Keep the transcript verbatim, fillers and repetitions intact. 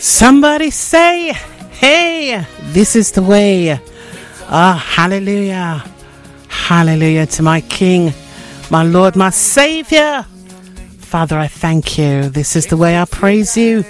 Somebody say, hey, this is the way. Ah, hallelujah. Hallelujah to my King, my Lord, my Savior. Father, I thank you. This is the way I praise you.